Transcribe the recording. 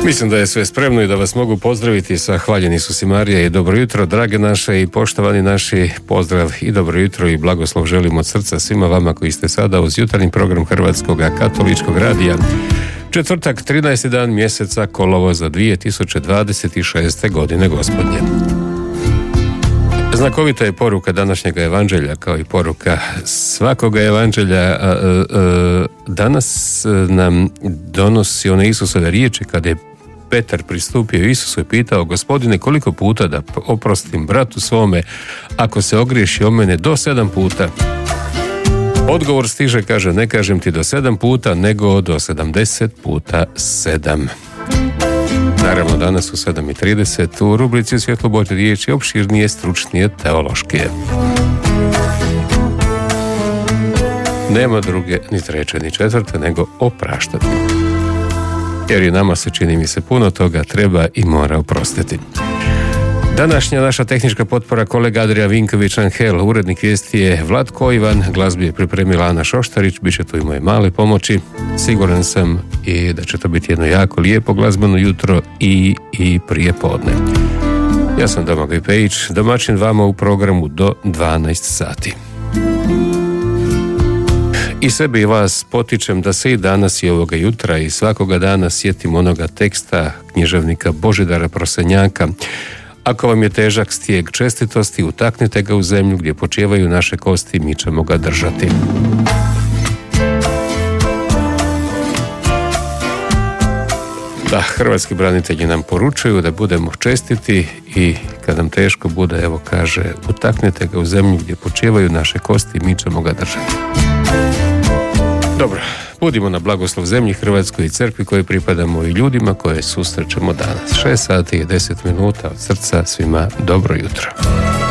Mislim da je sve spremno i da vas mogu pozdraviti sa hvaljeni su si Marija i dobro jutro, drage naše i poštovani naši, pozdrav i dobro jutro i blagoslov želim od srca svima vama koji ste sada uz jutarnji program Hrvatskog katoličkog radija. Četvrtak, 13. dan mjeseca kolovoza 2026. godine gospodnje. Znakovita je poruka današnjega evanđelja, kao i poruka svakoga evanđelja. Danas nam donosi one Isusove riječi kada je Petar pristupio Isusu i pitao: Gospodine, koliko puta da oprostim bratu svome ako se ogriješi o mene? Do 7 puta. Odgovor stiže, kaže: ne kažem ti do 7 puta, nego do 70 puta 7. Naravno, danas u 7:30 u rubrici Svjetlo Božje riječi opširnije, stručnije, teološke. Nema druge, ni treće, ni četvrte, nego opraštati. Jer i nama se, čini mi se, puno toga treba i mora oprostiti. Današnja naša tehnička potpora kolega Adrija Vinković-Anhel, urednik vijesti je Vlatko Ivan, glazbi je pripremila Ana Šoštarić, bit će tu i moje male pomoći. Siguran sam i da će to biti jedno jako lijepo glazbeno jutro i prije podne. Ja sam Domagoj Pejić, domaćin vama u programu do 12 sati. I sebe i vas potičem da se i danas i ovoga jutra i svakoga dana sjetimo onoga teksta književnika Božidara Prosenjaka: ako vam je težak stijeg čestitosti, utaknite ga u zemlju gdje počivaju naše kosti, mi ćemo ga držati. Da, hrvatski branitelji nam poručuju da budemo čestiti i kad nam teško bude, evo kaže, utaknite ga u zemlju gdje počivaju naše kosti, mi ćemo ga držati. Dobro, budimo na blagoslov zemlji Hrvatskoj i crkvi kojoj pripadamo i ljudima koje susrećemo danas. 6 sati i 10 minuta od srca svima dobro jutro.